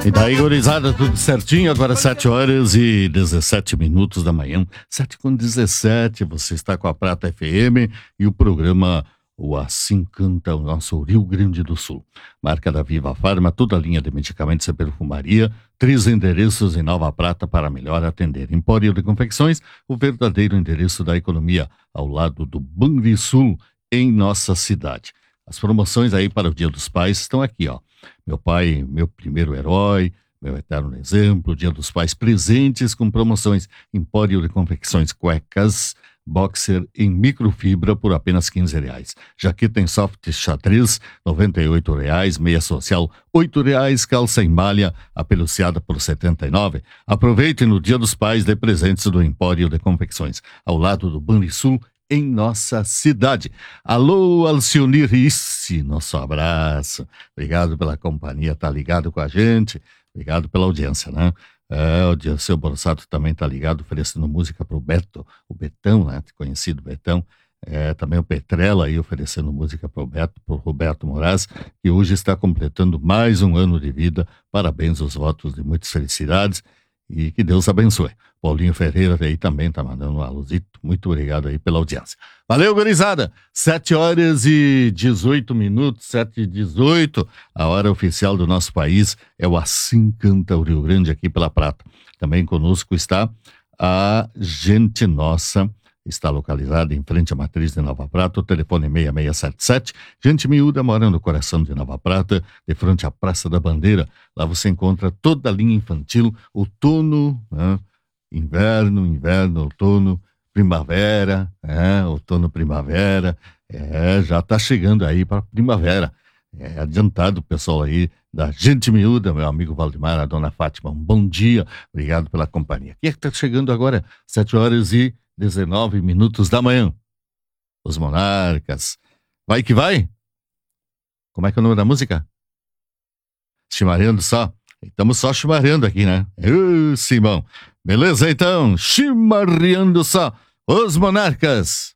E daí, gurizada, tudo certinho? Agora 7h17 da manhã. 7h17, você está com a Prata FM e o programa O Assim Canta o Nosso Rio Grande do Sul. Marca da Viva Farma, toda a linha de medicamentos e perfumaria, 3 endereços em Nova Prata para melhor atender. Empório de Confecções, o verdadeiro endereço da economia, ao lado do Banrisul, em nossa cidade. As promoções aí para o Dia dos Pais estão aqui, ó. Meu pai, meu primeiro herói, meu eterno exemplo, Dia dos Pais presentes com promoções. Empório de Confecções, cuecas, boxer em microfibra por apenas R$ 15. Jaqueta em soft xadrez, R$ 98. Meia social, R$ 8. Calça em malha, apeluciada por R$ 79. Aproveite no Dia dos Pais de presentes do Empório de Confecções, ao lado do Banrisul, em nossa cidade. Alô, Alcionir Risse, nosso abraço. Obrigado pela companhia, tá ligado com a gente. Obrigado pela audiência, né? O seu Borsato também tá ligado, oferecendo música pro Beto, o Betão, né? Conhecido Betão. Também o Petrella aí oferecendo música pro Roberto Moraes, que hoje está completando mais um ano de vida. Parabéns, os votos de muitas felicidades e que Deus abençoe. Paulinho Ferreira aí também tá mandando um alôzito. Muito obrigado aí pela audiência. Valeu, gurizada! 7h18, 7h18. A hora oficial do nosso país é o Assim Canta o Rio Grande aqui pela Prata. Também conosco está a Gente Nossa. Está localizada em frente à Matriz de Nova Prata, o telefone 6677. Gente miúda mora no coração de Nova Prata, de frente à Praça da Bandeira. Lá você encontra toda a linha infantil, outono, né? Inverno, outono, primavera, outono, primavera. Já está chegando aí para primavera. Adiantado o pessoal aí da Gente Miúda, meu amigo Valdemar, a dona Fátima. Um bom dia, obrigado pela companhia. Quem é que está chegando agora? 7h19 da manhã. Os Monarcas. Vai que vai? Como é que é o nome da música? Chimarrando só. Estamos só chimarrando aqui, né? Simão. Beleza, então? Chimarreando só. Os Monarcas.